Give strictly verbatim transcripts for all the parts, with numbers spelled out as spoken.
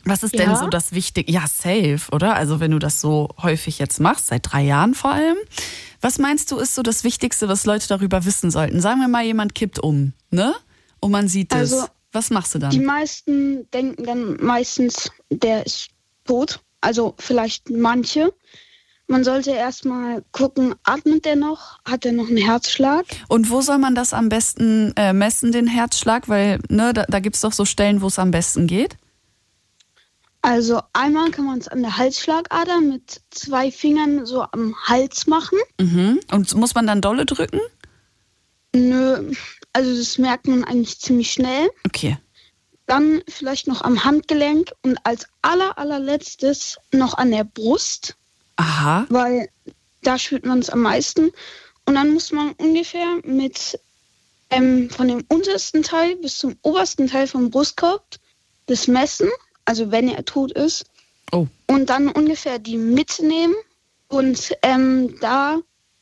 Was ist denn so Ja, das Wichtige? Ja, safe, oder? Also wenn du das so häufig jetzt machst, seit drei Jahren vor allem. Was meinst du, ist so das Wichtigste, was Leute darüber wissen sollten? Sagen wir mal, jemand kippt um, ne? Und man sieht also es. Was machst du die dann? meisten denken dann meistens, der ist tot. Also vielleicht manche. Man sollte erstmal gucken, atmet der noch? Hat er noch einen Herzschlag? Und wo soll man das am besten äh, messen, den Herzschlag? Weil, ne, da, da gibt es doch so Stellen, wo es am besten geht. Also einmal kann man es an der Halsschlagader mit zwei Fingern so am Hals machen. Mhm. Und muss man dann dolle drücken? Nö, also das merkt man eigentlich ziemlich schnell. Okay. Dann vielleicht noch am Handgelenk und als aller allerletztes noch an der Brust, Aha. weil da spürt man es am meisten. Und dann muss man ungefähr mit ähm, von dem untersten Teil bis zum obersten Teil vom Brustkorb das messen, also wenn er tot ist, Oh. und dann ungefähr die Mitte nehmen und ähm, da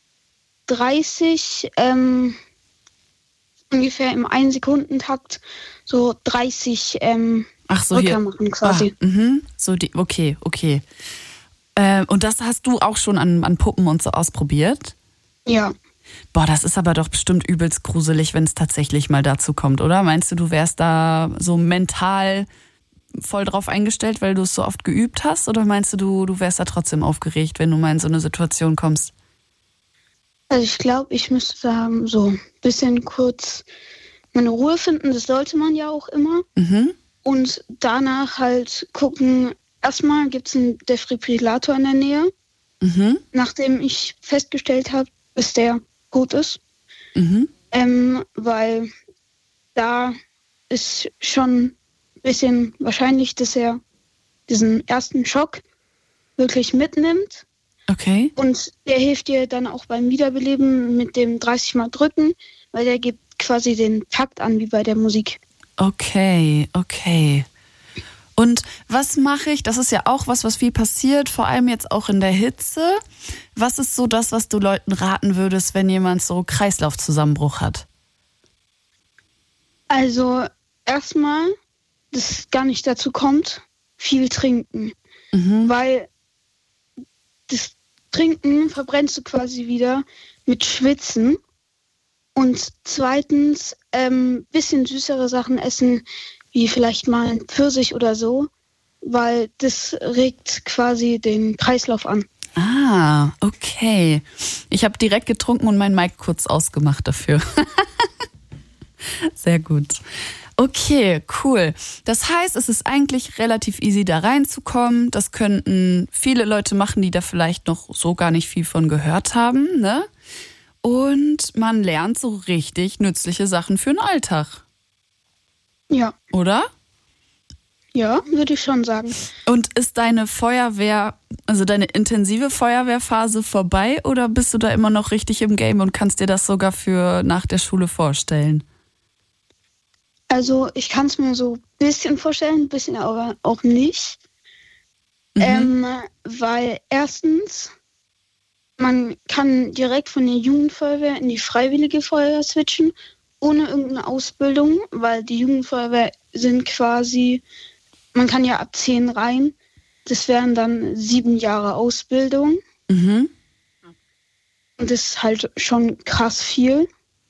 dreißig, ähm, ungefähr im ein-Sekunden-Takt so dreißig ähm, Ach so, Rücker hier. machen quasi. Ah, mhm. So die, okay, okay. Äh, und das hast du auch schon an, an Puppen und so ausprobiert? Ja, Boah, das ist aber doch bestimmt übelst gruselig, wenn es tatsächlich mal dazu kommt, oder? Meinst du, du wärst da so mental voll drauf eingestellt, weil du es so oft geübt hast? Oder meinst du, du, du wärst da trotzdem aufgeregt, wenn du mal in so eine Situation kommst? also ich glaube, ich müsste da so ein bisschen kurz meine Ruhe finden. Das sollte man ja auch immer. Mhm. Und danach halt gucken, erstmal gibt es einen Defibrillator in der Nähe, Mhm. nachdem ich festgestellt habe, dass der tot ist. Mhm. Ähm, weil da ist schon ein bisschen wahrscheinlich, dass er diesen ersten Schock wirklich mitnimmt. Okay. Und der hilft dir dann auch beim Wiederbeleben mit dem dreißig Mal drücken, weil der gibt quasi den Takt an, wie bei der Musik. Okay, okay. Und was mache ich? Das ist ja auch was, was viel passiert, vor allem jetzt auch in der Hitze. Was ist so das, was du Leuten raten würdest, wenn jemand so Kreislaufzusammenbruch hat? Also erstmal, dass es gar nicht dazu kommt, viel trinken. Mhm. Weil das Trinken verbrennst du quasi wieder mit Schwitzen. Und zweitens, ähm, bisschen süßere Sachen essen, wie vielleicht mal ein Pfirsich oder so, weil das regt quasi den Kreislauf an. Ah, okay. Ich habe direkt getrunken und mein Mic kurz ausgemacht dafür. Sehr gut. Okay, cool. Das heißt, es ist eigentlich relativ easy, da reinzukommen. Das könnten viele Leute machen, die da vielleicht noch so gar nicht viel von gehört haben, ne? Und man lernt so richtig nützliche Sachen für den Alltag, Ja, oder? ja, würde ich schon sagen. Und ist deine Feuerwehr, also deine intensive Feuerwehrphase vorbei oder bist du da immer noch richtig im Game und kannst dir das sogar für nach der Schule vorstellen? Also ich kann es mir so ein bisschen vorstellen, ein bisschen aber auch nicht. Mhm. Ähm, weil erstens, man kann direkt von der Jugendfeuerwehr in die Freiwillige Feuerwehr switchen, ohne irgendeine Ausbildung, weil die Jugendfeuerwehr sind quasi, man kann ja ab zehn rein, das wären dann sieben Jahre Ausbildung Mhm. und das ist halt schon krass viel.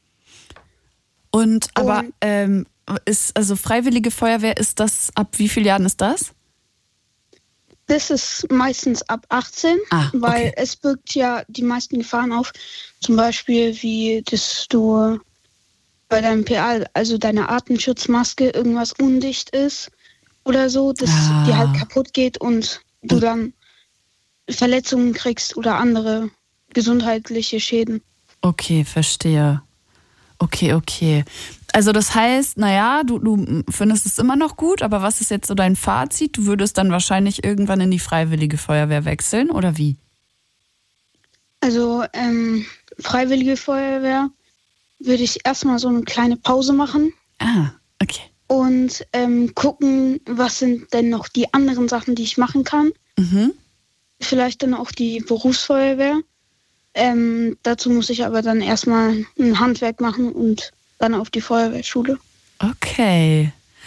Und aber Und- ähm, ist also Freiwillige Feuerwehr, ist das ab wie vielen Jahren ist das? Das ist meistens ab achtzehn, Ah, weil okay. es birgt ja die meisten Gefahren auf. Zum Beispiel, wie dass du bei deinem P A, also deine Atemschutzmaske, irgendwas undicht ist oder so, dass Ah. die halt kaputt geht und du dann Verletzungen kriegst oder andere gesundheitliche Schäden. Okay, verstehe. Okay, okay. Also das heißt, naja, du, du findest es immer noch gut, aber was ist jetzt so dein Fazit? Du würdest dann wahrscheinlich irgendwann in die Freiwillige Feuerwehr wechseln, oder wie? Also ähm, Freiwillige Feuerwehr würde ich erstmal so eine kleine Pause machen Ah, okay. und ähm, gucken, was sind denn noch die anderen Sachen, die ich machen kann. Mhm. Vielleicht dann auch die Berufsfeuerwehr. Ähm, dazu muss ich aber dann erstmal ein Handwerk machen und dann auf die Feuerwehrschule. Okay.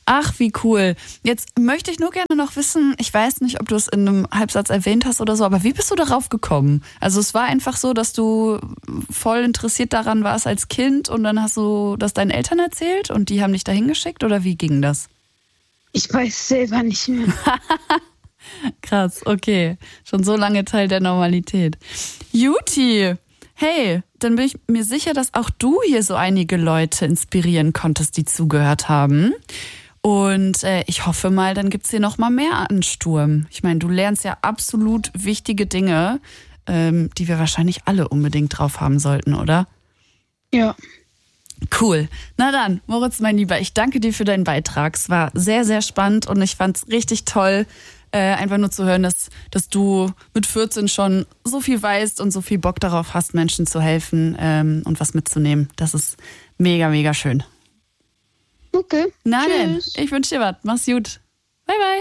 Ach, wie cool. Jetzt möchte ich nur gerne noch wissen, ich weiß nicht, ob du es in einem Halbsatz erwähnt hast oder so, aber wie bist du darauf gekommen? Also es war einfach so, dass du voll interessiert daran warst als Kind und dann hast du das deinen Eltern erzählt und die haben dich dahin geschickt oder wie ging das? Ich weiß selber nicht mehr. Krass, okay. Schon so lange Teil der Normalität. Juti, hey, dann bin ich mir sicher, dass auch du hier so einige Leute inspirieren konntest, die zugehört haben. Und äh, ich hoffe mal, dann gibt's hier noch mal mehr Ansturm. Ich meine, du lernst ja absolut wichtige Dinge, ähm, die wir wahrscheinlich alle unbedingt drauf haben sollten, oder? Ja. Cool. Na dann, Moritz, mein Lieber, ich danke dir für deinen Beitrag. Es war sehr, sehr spannend und ich fand's richtig toll, äh, einfach nur zu hören, dass, dass du mit vierzehn schon so viel weißt und so viel Bock darauf hast, Menschen zu helfen ähm, und was mitzunehmen. Das ist mega, mega schön. Okay. Na denn, Tschüss. ich wünsche dir was. Mach's gut. Bye, bye.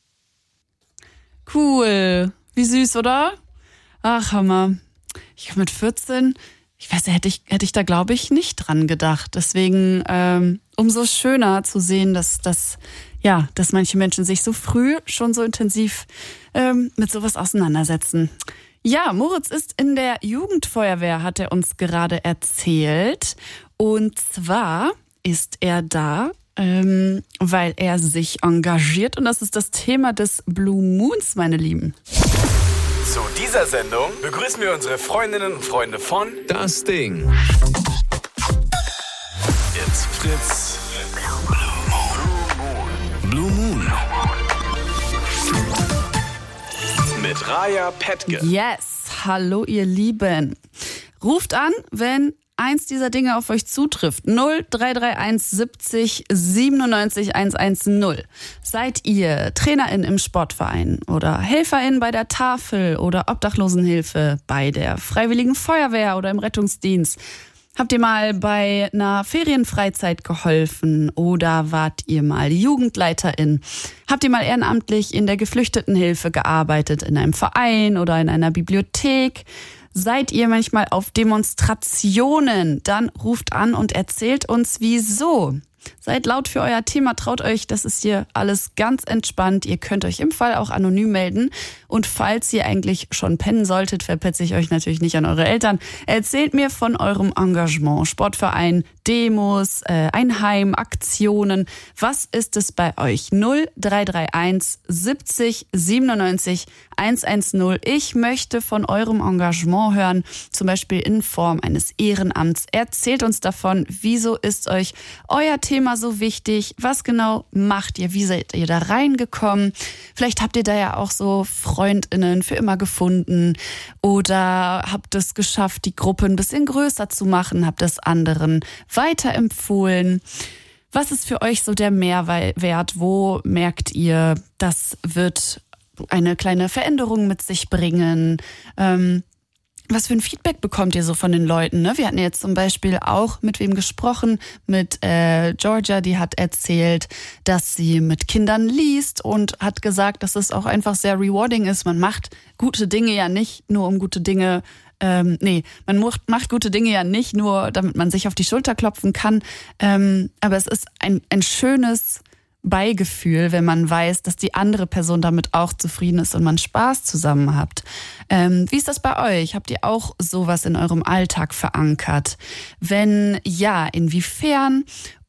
Cool. Wie süß, oder? Ach, Hammer. Ich mit vierzehn, ich weiß, hätte ich, hätte ich da, glaube ich, nicht dran gedacht. Deswegen ähm, umso schöner zu sehen, dass, dass, ja, dass manche Menschen sich so früh schon so intensiv ähm, mit sowas auseinandersetzen. Ja, Moritz ist in der Jugendfeuerwehr, hat er uns gerade erzählt. Und zwar ist er da, ähm, weil er sich engagiert. Und das ist das Thema des Blue Moons, meine Lieben. Zu dieser Sendung begrüßen wir unsere Freundinnen und Freunde von Das Ding. It's Fritz. Blue Moon. Mit Raya Petke. Yes, hallo ihr Lieben. Ruft an, wenn eins dieser Dinge auf euch zutrifft. null drei drei eins siebzig siebenundneunzig hundertzehn. Seid ihr Trainerin im Sportverein oder Helferin bei der Tafel oder Obdachlosenhilfe bei der Freiwilligen Feuerwehr oder im Rettungsdienst? Habt ihr mal bei einer Ferienfreizeit geholfen oder wart ihr mal Jugendleiterin? Habt ihr mal ehrenamtlich in der Geflüchtetenhilfe gearbeitet, in einem Verein oder in einer Bibliothek? Seid ihr manchmal auf Demonstrationen? Dann ruft an und erzählt uns, wieso. Seid laut für euer Thema, traut euch, das ist hier alles ganz entspannt. Ihr könnt euch im Fall auch anonym melden. Und falls ihr eigentlich schon pennen solltet, verpetze ich euch natürlich nicht an eure Eltern. Erzählt mir von eurem Engagement, Sportverein, Demos, äh, ein Heim, Aktionen. Was ist es bei euch? null drei drei eins siebzig siebenundneunzig hundertzehn. Ich möchte von eurem Engagement hören, zum Beispiel in Form eines Ehrenamts. Erzählt uns davon, wieso ist euch euer Thema so wichtig? Was genau macht ihr? Wie seid ihr da reingekommen? Vielleicht habt ihr da ja auch so FreundInnen für immer gefunden oder habt es geschafft, die Gruppe ein bisschen größer zu machen, habt es anderen weiterempfohlen. Was ist für euch so der Mehrwert? Wo merkt ihr, das wird eine kleine Veränderung mit sich bringen? Ähm, Was für ein Feedback bekommt ihr so von den Leuten? Ne? Wir hatten jetzt zum Beispiel auch mit wem gesprochen, mit äh, Georgia, die hat erzählt, dass sie mit Kindern liest und hat gesagt, dass es auch einfach sehr rewarding ist. Man macht gute Dinge ja nicht nur um gute Dinge, ähm, nee, man macht, macht gute Dinge ja nicht nur, damit man sich auf die Schulter klopfen kann, ähm, aber es ist ein, ein schönes Beigefühl, wenn man weiß, dass die andere Person damit auch zufrieden ist und man Spaß zusammen habt. Ähm, wie ist das bei euch? Habt ihr auch sowas in eurem Alltag verankert? Wenn ja, inwiefern?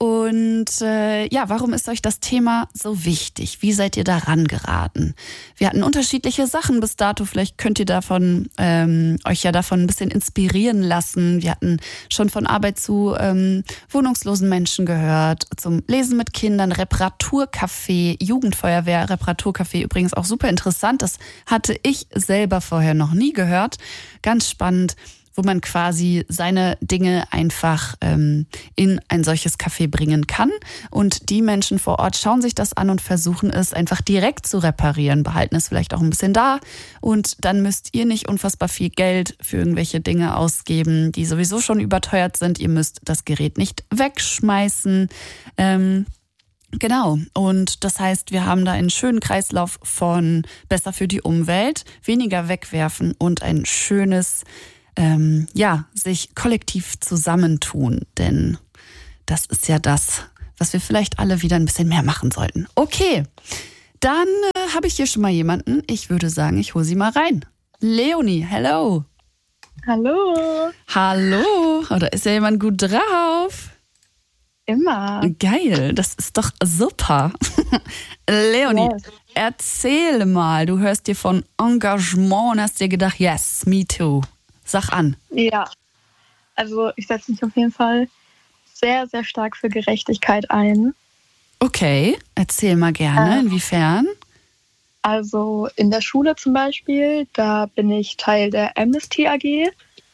Und äh, ja, warum ist euch das Thema so wichtig? Wie seid ihr daran geraten? Wir hatten unterschiedliche Sachen bis dato. Vielleicht könnt ihr davon ähm, euch ja davon ein bisschen inspirieren lassen. Wir hatten schon von Arbeit zu ähm, wohnungslosen Menschen gehört, zum Lesen mit Kindern, Reparaturcafé, Jugendfeuerwehr, Reparaturcafé übrigens auch super interessant. Das hatte ich selber vorher noch nie gehört. Ganz spannend, wo man quasi seine Dinge einfach ähm, in ein solches Café bringen kann. Und die Menschen vor Ort schauen sich das an und versuchen es einfach direkt zu reparieren, behalten es vielleicht auch ein bisschen da. Und dann müsst ihr nicht unfassbar viel Geld für irgendwelche Dinge ausgeben, die sowieso schon überteuert sind. Ihr müsst das Gerät nicht wegschmeißen. Ähm, Genau, und das heißt, wir haben da einen schönen Kreislauf von besser für die Umwelt, weniger wegwerfen und ein schönes, ähm, ja, sich kollektiv zusammentun. Denn das ist ja das, was wir vielleicht alle wieder ein bisschen mehr machen sollten. Okay, dann äh, habe ich hier schon mal jemanden. Ich würde sagen, ich hole sie mal rein. Leonie, hello. Hallo. Hallo. Oh, da ist ja jemand gut drauf. Immer. Geil, das ist doch super. Leonie, yes. Erzähl mal, du hörst dir von Engagement und hast dir gedacht, yes, me too. Sag an. Ja, also ich setze mich auf jeden Fall sehr, sehr stark für Gerechtigkeit ein. Okay, erzähl mal gerne, ähm, inwiefern? Also in der Schule zum Beispiel, da bin ich Teil der Amnesty A G.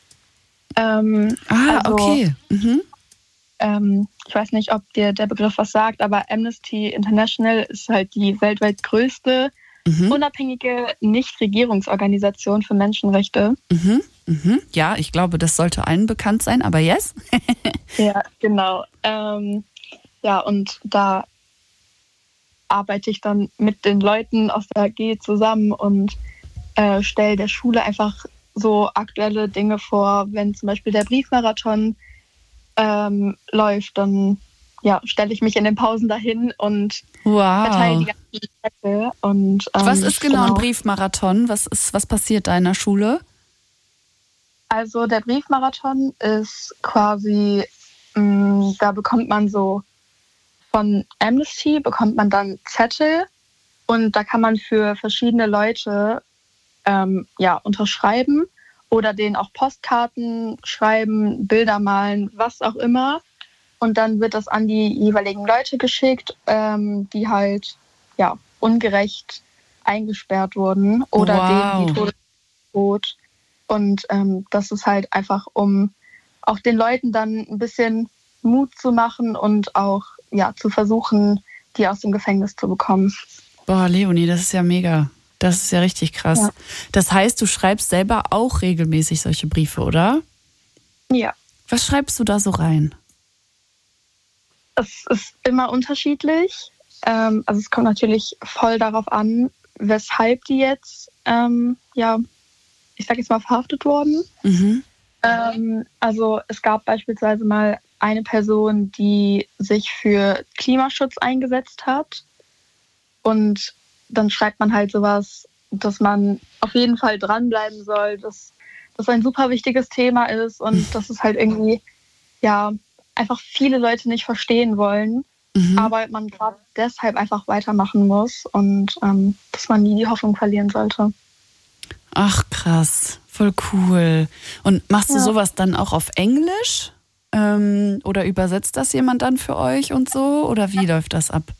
Ähm, ah, also, okay. Mhm. Ähm, ich weiß nicht, ob dir der Begriff was sagt, aber Amnesty International ist halt die weltweit größte, mhm. unabhängige Nichtregierungsorganisation für Menschenrechte. Mhm. Mhm. Ja, ich glaube, das sollte allen bekannt sein, aber yes. Ja, genau. Ähm, ja, und da arbeite ich dann mit den Leuten aus der A G zusammen und äh, stelle der Schule einfach so aktuelle Dinge vor. Wenn zum Beispiel der Briefmarathon ähm, läuft, dann ja, stelle ich mich in den Pausen dahin und wow. verteile die ganzen Zettel. Und, ähm, was ist genau, genau ein Briefmarathon? Was ist, was passiert da in der Schule? Also der Briefmarathon ist quasi, mh, da bekommt man so von Amnesty bekommt man dann Zettel und da kann man für verschiedene Leute ähm, ja, unterschreiben oder denen auch Postkarten schreiben, Bilder malen, was auch immer. Und dann wird das an die jeweiligen Leute geschickt, ähm, die halt ja, ungerecht eingesperrt wurden oder wow. denen die Todesdroht. Und ähm, das ist halt einfach, um auch den Leuten dann ein bisschen Mut zu machen und auch ja, zu versuchen, die aus dem Gefängnis zu bekommen. Boah, Leonie, das ist ja mega. Das ist ja richtig krass. Ja. Das heißt, du schreibst selber auch regelmäßig solche Briefe, oder? Ja. Was schreibst du da so rein? Es ist immer unterschiedlich. Ähm, also es kommt natürlich voll darauf an, weshalb die jetzt, ähm, ja, ich sag jetzt mal, verhaftet wurden. Mhm. Ähm, also es gab beispielsweise mal eine Person, die sich für Klimaschutz eingesetzt hat. Und dann schreibt man halt sowas, dass man auf jeden Fall dranbleiben soll, dass das ein super wichtiges Thema ist und dass es halt irgendwie, ja, einfach viele Leute nicht verstehen wollen, mhm. aber man gerade deshalb einfach weitermachen muss und ähm, dass man nie die Hoffnung verlieren sollte. Ach krass, voll cool. Und machst du ja. sowas dann auch auf Englisch? Ähm, oder übersetzt das jemand dann für euch und so? Oder wie läuft das ab?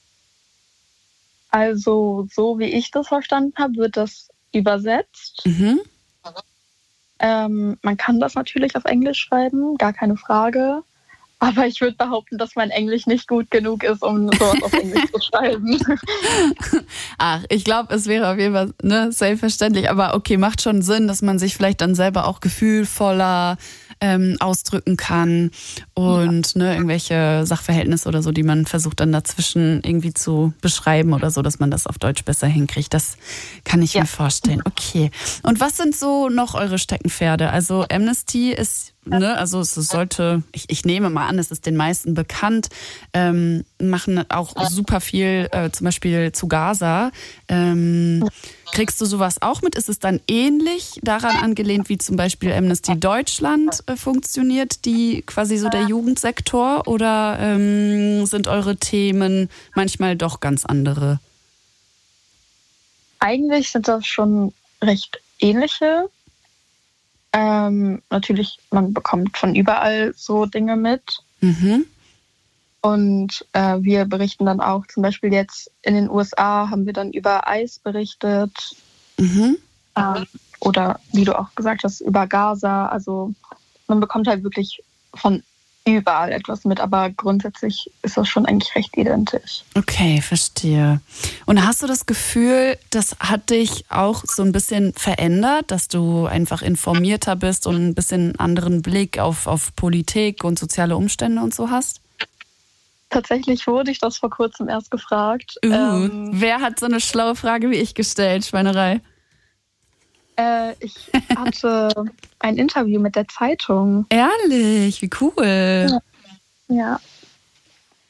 Also so wie ich das verstanden habe, wird das übersetzt. Mhm. Ähm, man kann das natürlich auf Englisch schreiben, gar keine Frage. Aber ich würde behaupten, dass mein Englisch nicht gut genug ist, um sowas auf Englisch zu schreiben. Ach, ich glaube, es wäre auf jeden Fall ne, selbstverständlich. Aber okay, macht schon Sinn, dass man sich vielleicht dann selber auch gefühlvoller ähm, ausdrücken kann und ja. ne, irgendwelche Sachverhältnisse oder so, die man versucht dann dazwischen irgendwie zu beschreiben oder so, dass man das auf Deutsch besser hinkriegt. Das kann ich ja. mir vorstellen. Okay. Und was sind so noch eure Steckenpferde? Also Amnesty ist Ne, also es sollte, ich, ich nehme mal an, es ist den meisten bekannt, ähm, machen auch super viel, äh, zum Beispiel zu Gaza. Ähm, kriegst du sowas auch mit? Ist es dann ähnlich daran angelehnt, wie zum Beispiel Amnesty Deutschland äh, funktioniert, die quasi so der Jugendsektor? Oder ähm, sind eure Themen manchmal doch ganz andere? Eigentlich sind das schon recht ähnliche. Ähm, natürlich, man bekommt von überall so Dinge mit. Mhm. Und äh, wir berichten dann auch, zum Beispiel jetzt in den U S A haben wir dann über ICE berichtet. Mhm. Ähm, oder wie du auch gesagt hast, über Gaza. Also man bekommt halt wirklich von überall etwas mit, aber grundsätzlich ist das schon eigentlich recht identisch. Okay, verstehe. Und hast du das Gefühl, das hat dich auch so ein bisschen verändert, dass du einfach informierter bist und ein bisschen einen anderen Blick auf, auf Politik und soziale Umstände und so hast? Tatsächlich wurde ich das vor kurzem erst gefragt. Uh, ähm, wer hat so eine schlaue Frage wie ich gestellt, Schweinerei? Äh, ich hatte ein Interview mit der Zeitung. Ehrlich, wie cool. Ja. ja.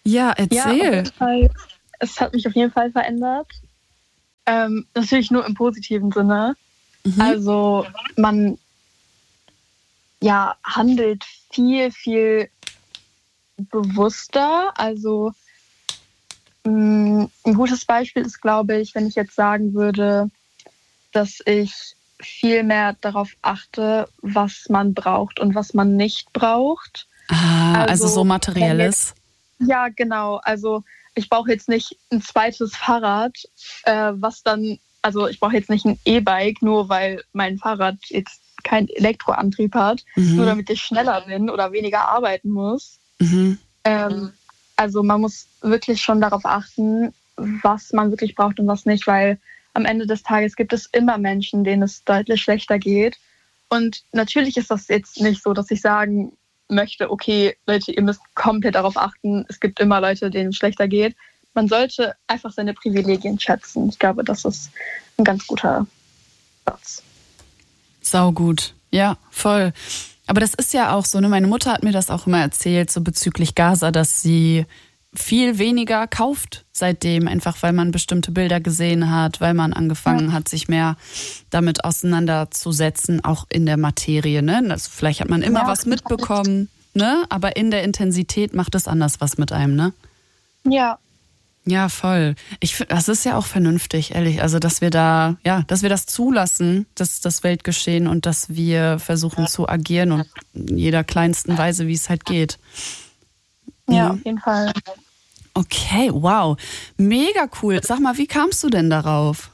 Ja, erzähl. Ja, es hat mich auf jeden Fall verändert. Ähm, natürlich nur im positiven Sinne. Mhm. Also man ja, handelt viel, viel bewusster. Also mh, ein gutes Beispiel ist, glaube ich, wenn ich jetzt sagen würde, dass ich viel mehr darauf achte, was man braucht und was man nicht braucht. Ah, also, also so Materielles. Jetzt, ja, genau. Also ich brauche jetzt nicht ein zweites Fahrrad, äh, was dann, also ich brauche jetzt nicht ein E-Bike, nur weil mein Fahrrad jetzt keinen Elektroantrieb hat, mhm. nur damit ich schneller bin oder weniger arbeiten muss. Mhm. Ähm, also man muss wirklich schon darauf achten, was man wirklich braucht und was nicht, weil am Ende des Tages gibt es immer Menschen, denen es deutlich schlechter geht. Und natürlich ist das jetzt nicht so, dass ich sagen möchte, okay, Leute, ihr müsst komplett darauf achten, es gibt immer Leute, denen es schlechter geht. Man sollte einfach seine Privilegien schätzen. Ich glaube, das ist ein ganz guter Satz. Saugut. Ja, voll. Aber das ist ja auch so, ne? Meine Mutter hat mir das auch immer erzählt, so bezüglich Gaza, dass sie viel weniger kauft seitdem, einfach weil man bestimmte Bilder gesehen hat, weil man angefangen ja. hat, sich mehr damit auseinanderzusetzen, auch in der Materie. Ne? Also vielleicht hat man immer ja, was mitbekommen, ne? Aber in der Intensität macht es anders was mit einem, ne? Ja. Ja, voll. Ich finde, das ist ja auch vernünftig, ehrlich. Also, dass wir da, ja, dass wir das zulassen, das, das Weltgeschehen und dass wir versuchen zu agieren und in jeder kleinsten Weise, wie es halt geht. Ja, auf jeden Fall. Okay, wow. Mega cool. Sag mal, wie kamst du denn darauf?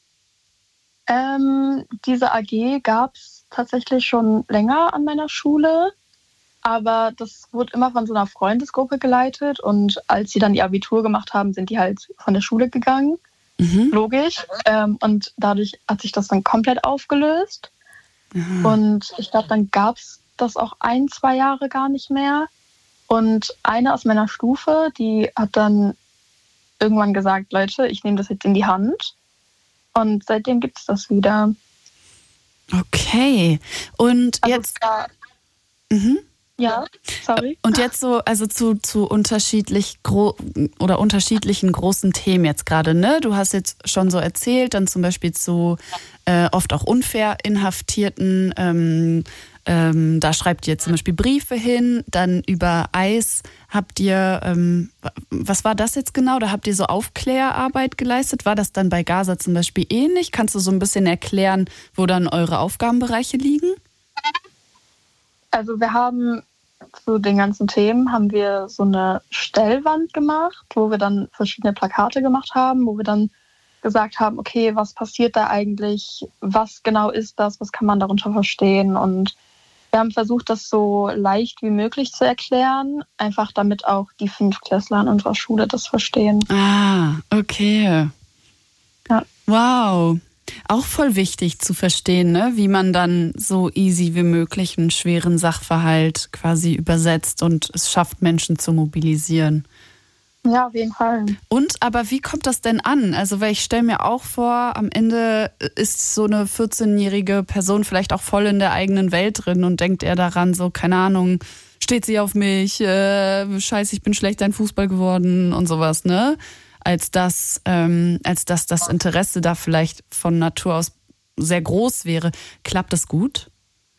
Ähm, diese A G gab es tatsächlich schon länger an meiner Schule, aber das wurde immer von so einer Freundesgruppe geleitet und als sie dann ihr Abitur gemacht haben, sind die halt von der Schule gegangen. Mhm. Logisch. Ähm, und dadurch hat sich das dann komplett aufgelöst. Mhm. Und ich glaube, dann gab es das auch ein, zwei Jahre gar nicht mehr. Und eine aus meiner Stufe, die hat dann irgendwann gesagt, Leute, ich nehme das jetzt in die Hand. Und seitdem gibt es das wieder. Okay. Und also jetzt... Da, mhm. Ja, sorry. Und jetzt so, also zu, zu unterschiedlich gro- oder unterschiedlichen großen Themen jetzt gerade, ne? Du hast jetzt schon so erzählt, dann zum Beispiel zu äh, oft auch unfair Inhaftierten, ähm, Ähm, da schreibt ihr zum Beispiel Briefe hin, dann über Eis habt ihr, ähm, was war das jetzt genau? Da habt ihr so Aufklärarbeit geleistet. War das dann bei Gaza zum Beispiel ähnlich? Kannst du so ein bisschen erklären, wo dann eure Aufgabenbereiche liegen? Also wir haben zu den ganzen Themen haben wir so eine Stellwand gemacht, wo wir dann verschiedene Plakate gemacht haben, wo wir dann gesagt haben, okay, was passiert da eigentlich? Was genau ist das? Was kann man darunter verstehen? Und wir haben versucht, das so leicht wie möglich zu erklären, einfach damit auch die Fünftklässler an unserer Schule das verstehen. Ah, okay. Ja. Wow. Auch voll wichtig zu verstehen, ne? Wie man dann so easy wie möglich einen schweren Sachverhalt quasi übersetzt und es schafft, Menschen zu mobilisieren. Ja, auf jeden Fall. Und, aber wie kommt das denn an? Also, weil ich stelle mir auch vor, am Ende ist so eine vierzehnjährige Person vielleicht auch voll in der eigenen Welt drin und denkt eher daran, so, keine Ahnung, steht sie auf mich, äh, scheiße, ich bin schlecht in Fußball geworden und sowas, ne? Als dass, ähm, als dass das Interesse da vielleicht von Natur aus sehr groß wäre. Klappt das gut?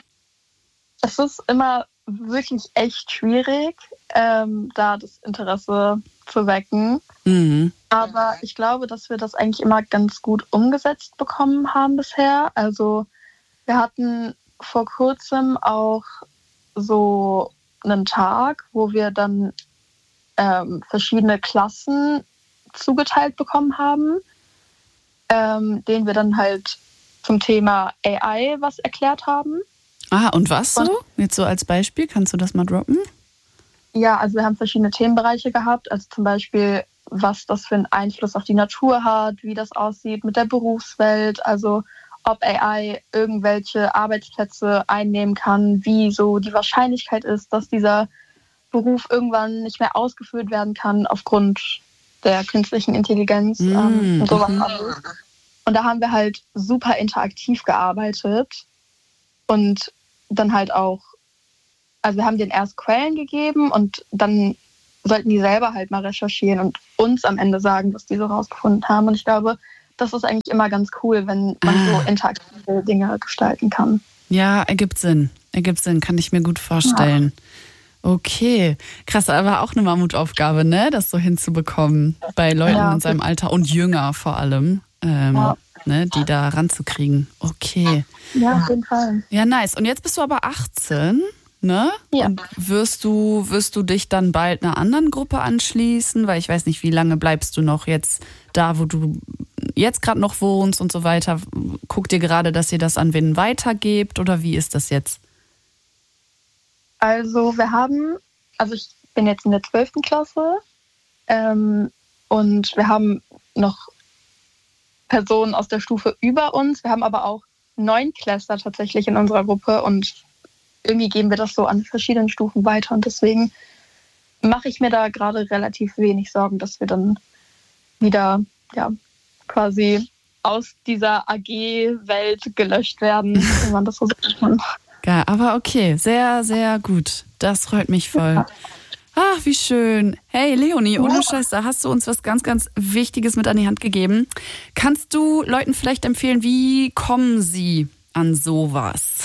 Es ist immer wirklich echt schwierig, ähm, da das Interesse zu wecken. Mhm. Aber ich glaube, dass wir das eigentlich immer ganz gut umgesetzt bekommen haben bisher. Also wir hatten vor kurzem auch so einen Tag, wo wir dann ähm, verschiedene Klassen zugeteilt bekommen haben, ähm, denen wir dann halt zum Thema A I was erklärt haben. Ah, und was so? Jetzt so als Beispiel, kannst du das mal droppen? Ja, also wir haben verschiedene Themenbereiche gehabt, also zum Beispiel, was das für einen Einfluss auf die Natur hat, wie das aussieht mit der Berufswelt, also ob A I irgendwelche Arbeitsplätze einnehmen kann, wie so die Wahrscheinlichkeit ist, dass dieser Beruf irgendwann nicht mehr ausgeführt werden kann aufgrund der künstlichen Intelligenz mm, ähm, und sowas alles. Und da haben wir halt super interaktiv gearbeitet und dann halt auch, also wir haben denen erst Quellen gegeben und dann sollten die selber halt mal recherchieren und uns am Ende sagen, was die so rausgefunden haben. Und ich glaube, das ist eigentlich immer ganz cool, wenn man ah. so interaktive Dinge gestalten kann. Ja, ergibt Sinn. Ergibt Sinn, kann ich mir gut vorstellen. Ja. Okay, krass, aber auch eine Mammutaufgabe, ne, das so hinzubekommen bei Leuten ja. in seinem Alter und jünger vor allem, ähm, ja. ne, die da ranzukriegen. Okay. Ja, auf jeden Fall. Ja, nice. Und jetzt bist du aber achtzehn, ne? Ja. Und wirst du, wirst du dich dann bald einer anderen Gruppe anschließen? Weil ich weiß nicht, wie lange bleibst du noch jetzt da, wo du jetzt gerade noch wohnst und so weiter. Guckt ihr gerade, dass ihr das an wen weitergebt oder wie ist das jetzt? Also wir haben, also ich bin jetzt in der zwölften Klasse ähm, und wir haben noch Personen aus der Stufe über uns. Wir haben aber auch Neunklässler tatsächlich in unserer Gruppe und irgendwie geben wir das so an verschiedenen Stufen weiter und deswegen mache ich mir da gerade relativ wenig Sorgen, dass wir dann wieder ja quasi aus dieser A G-Welt gelöscht werden, wenn man das so sagen kann. Geil, aber okay, sehr, sehr gut. Das freut mich voll. Ja. Ach, wie schön. Hey, Leonie, ohne ja. Scheiß, da hast du uns was ganz, ganz Wichtiges mit an die Hand gegeben. Kannst du Leuten vielleicht empfehlen, wie kommen sie an sowas?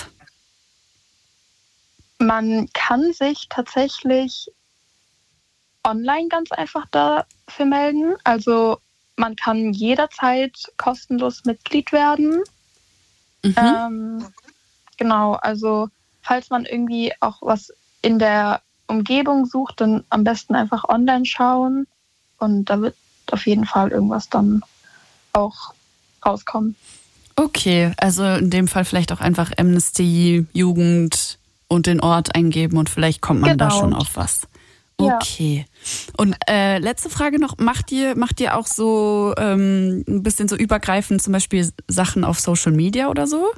Man kann sich tatsächlich online ganz einfach dafür melden. Also man kann jederzeit kostenlos Mitglied werden. Mhm. Ähm, genau, also falls man irgendwie auch was in der Umgebung sucht, dann am besten einfach online schauen und da wird auf jeden Fall irgendwas dann auch rauskommen. Okay, also in dem Fall vielleicht auch einfach Amnesty, Jugend und den Ort eingeben und vielleicht kommt man genau. da schon auf was. Okay. Ja. Und äh, letzte Frage noch, macht ihr, macht ihr auch so ähm, ein bisschen so übergreifend zum Beispiel Sachen auf Social Media oder so?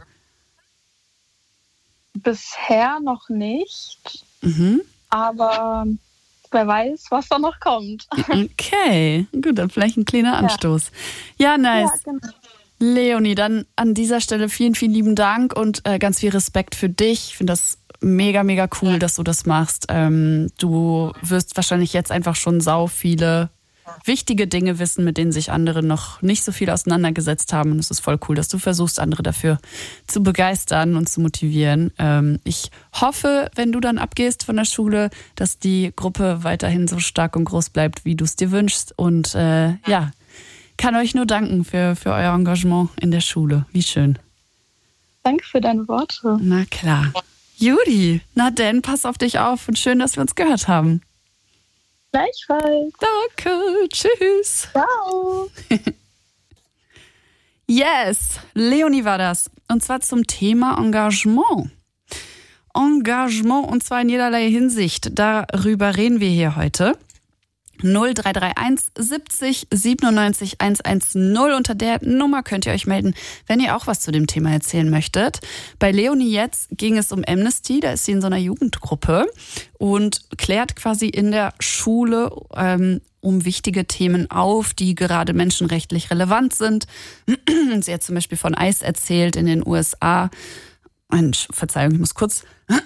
Bisher noch nicht, mhm. aber wer weiß, was da noch kommt. Okay, gut, dann vielleicht ein kleiner Anstoß. Ja, ja nice. Ja, genau. Leonie, dann an dieser Stelle vielen, vielen lieben Dank und äh, ganz viel Respekt für dich. Ich finde das mega, mega cool, dass du das machst. Ähm, du wirst wahrscheinlich jetzt einfach schon sau viele wichtige Dinge wissen, mit denen sich andere noch nicht so viel auseinandergesetzt haben. Und es ist voll cool, dass du versuchst, andere dafür zu begeistern und zu motivieren. Ähm, ich hoffe, wenn du dann abgehst von der Schule, dass die Gruppe weiterhin so stark und groß bleibt, wie du es dir wünschst. Und äh, ja, kann euch nur danken für, für euer Engagement in der Schule. Wie schön. Danke für deine Worte. Na klar. Judy, na denn, pass auf dich auf und schön, dass wir uns gehört haben. Gleichfalls. Danke, tschüss. Ciao. Yes, Leonie war das. Und zwar zum Thema Engagement. Engagement und zwar in jederlei Hinsicht. Darüber reden wir hier heute. null drei drei eins siebzig siebenundneunzig hundertzehn. Unter der Nummer könnt ihr euch melden, wenn ihr auch was zu dem Thema erzählen möchtet. Bei Leonie jetzt ging es um Amnesty, da ist sie in so einer Jugendgruppe und klärt quasi in der Schule ähm, um wichtige Themen auf, die gerade menschenrechtlich relevant sind. Sie hat zum Beispiel von ICE erzählt in den U S A. Verzeihung, ich muss kurz...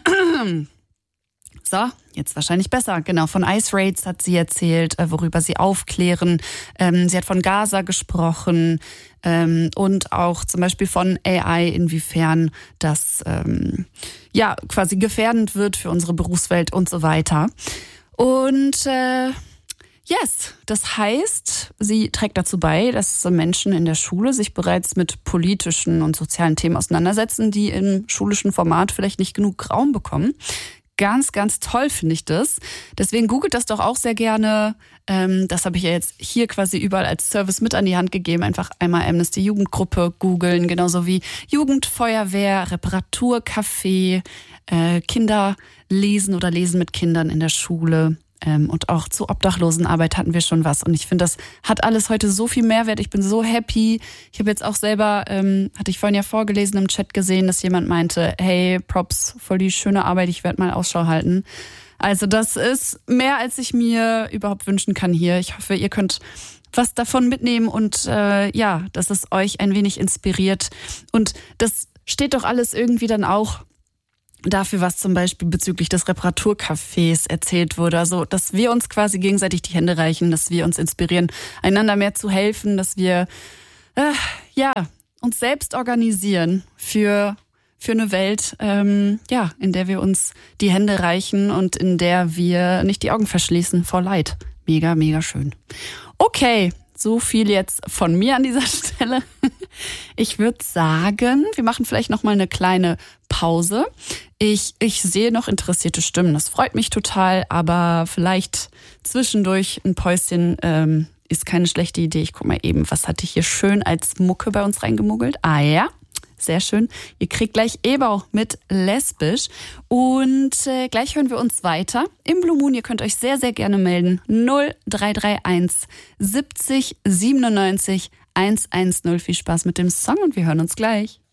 So, jetzt wahrscheinlich besser. Genau, von ICE Raids hat sie erzählt, worüber sie aufklären. Ähm, sie hat von Gaza gesprochen ähm, und auch zum Beispiel von A I, inwiefern das ähm, ja quasi gefährdend wird für unsere Berufswelt und so weiter. Und äh, yes, das heißt, sie trägt dazu bei, dass Menschen in der Schule sich bereits mit politischen und sozialen Themen auseinandersetzen, die im schulischen Format vielleicht nicht genug Raum bekommen. Ganz, ganz toll finde ich das. Deswegen googelt das doch auch sehr gerne. Ähm, das habe ich ja jetzt hier quasi überall als Service mit an die Hand gegeben. Einfach einmal Amnesty Jugendgruppe googeln, genauso wie Jugendfeuerwehr, Reparaturcafé, äh, Kinder lesen oder lesen mit Kindern in der Schule. Ähm, und auch zu Obdachlosenarbeit hatten wir schon was. Und ich finde, das hat alles heute so viel Mehrwert. Ich bin so happy. Ich habe jetzt auch selber, ähm, hatte ich vorhin ja vorgelesen, im Chat gesehen, dass jemand meinte, hey, Props, voll die schöne Arbeit, ich werde mal Ausschau halten. Also das ist mehr, als ich mir überhaupt wünschen kann hier. Ich hoffe, ihr könnt was davon mitnehmen und äh, ja, dass es euch ein wenig inspiriert. Und das steht doch alles irgendwie dann auch dafür, was zum Beispiel bezüglich des Reparaturcafés erzählt wurde. Also, dass wir uns quasi gegenseitig die Hände reichen, dass wir uns inspirieren, einander mehr zu helfen, dass wir äh, ja uns selbst organisieren für für eine Welt, ähm, ja, in der wir uns die Hände reichen und in der wir nicht die Augen verschließen vor Leid. Mega, mega schön. Okay, so viel jetzt von mir an dieser Stelle. Ich würde sagen, wir machen vielleicht noch mal eine kleine Pause. Ich, ich sehe noch interessierte Stimmen, das freut mich total, aber vielleicht zwischendurch ein Päuschen ähm, ist keine schlechte Idee. Ich guck mal eben, was hatte ich hier schön als Mucke bei uns reingemuggelt? Ah ja, sehr schön. Ihr kriegt gleich Ebau mit Lesbisch. Und äh, gleich hören wir uns weiter im Blue Moon. Ihr könnt euch sehr, sehr gerne melden. null drei drei eins siebzig siebenundneunzig hundertzehn. Viel Spaß mit dem Song und wir hören uns gleich.